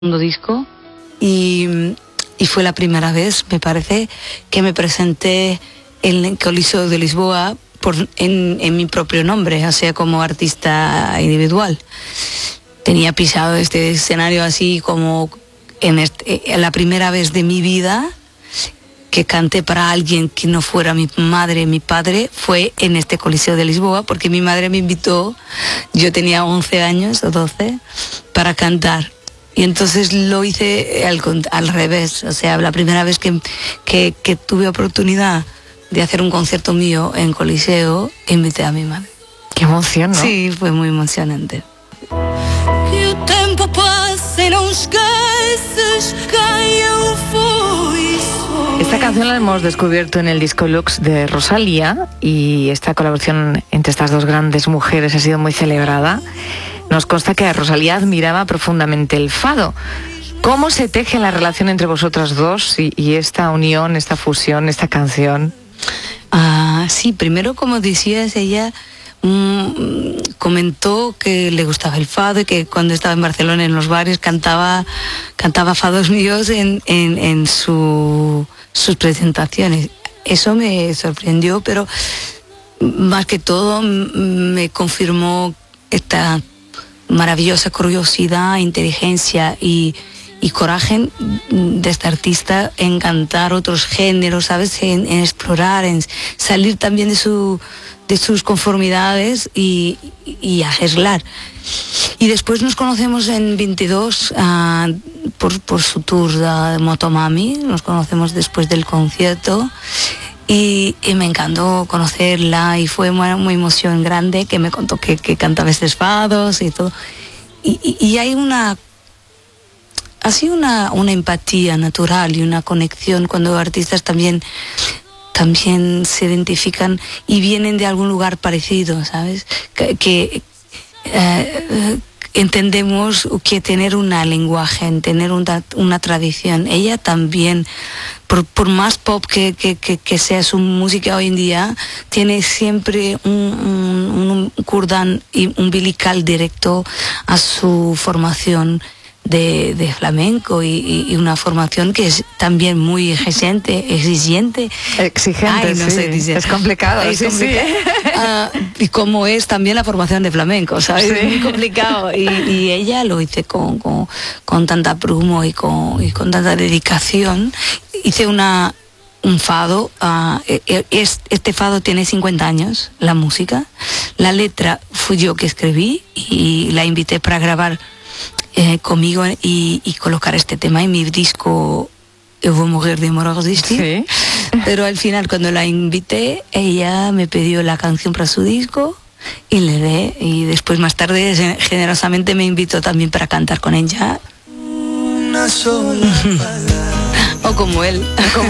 segundo disco y fue la primera vez, me parece, que me presenté en el Coliseo de Lisboa en mi propio nombre, o sea, como artista individual. Tenía pisado este escenario así como la primera vez de mi vida que canté para alguien que no fuera mi madre, mi padre, fue en este Coliseo de Lisboa, porque mi madre me invitó, yo tenía 11 años o 12, para cantar. Y entonces lo hice al revés, o sea, la primera vez que tuve oportunidad de hacer un concierto mío en Coliseo, invité a mi madre. Qué emoción, ¿no? Sí, fue muy emocionante. Que o tempo passa e não esqueces quem eu fui. Esta canción la hemos descubierto en el disco Lux de Rosalía y esta colaboración entre estas dos grandes mujeres ha sido muy celebrada. Nos consta que Rosalía admiraba profundamente el fado. ¿Cómo se teje la relación entre vosotras dos y esta unión, esta fusión, esta canción? Sí, primero, como decías, ella comentó que le gustaba el fado y que cuando estaba en Barcelona en los bares cantaba fados míos en sus presentaciones. Eso me sorprendió, pero más que todo me confirmó esta maravillosa curiosidad, inteligencia y coraje de esta artista en cantar otros géneros, ¿sabes? En explorar, en salir también de sus conformidades y aislar. Y después nos conocemos en 22 por su tour de Motomami, nos conocemos después del concierto y me encantó conocerla y fue una emoción grande que me contó que cantaba estos fados y todo. Y hay así una empatía natural y una conexión cuando artistas también se identifican y vienen de algún lugar parecido, ¿sabes? Que entendemos que tener un lenguaje, tener una tradición. Ella también, por más pop que sea su música hoy en día, tiene siempre un cordón umbilical directo a su formación de flamenco y una formación que es también muy exigente. Ay, no sé, es complicado. Es complicado. Y como es también la formación de flamenco, ¿sabes? Sí. Es muy complicado. Y ella lo hizo con tanta prumo y con tanta dedicación. Hice un fado. Este fado tiene 50 años, la música. La letra fui yo que escribí y la invité para grabar conmigo y colocar este tema en mi disco Eu vou morrer de amor a resistir. Sí. Pero al final, cuando la invité, ella me pidió la canción para su disco y le di, y después más tarde generosamente me invitó también para cantar con ella. Una sola o como él.